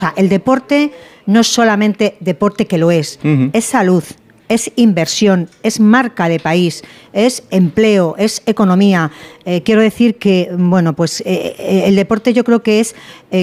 sea, el deporte no es solamente deporte, que lo es salud, es inversión, es marca de país, es empleo, es economía. Quiero decir que, bueno, pues el deporte yo creo que es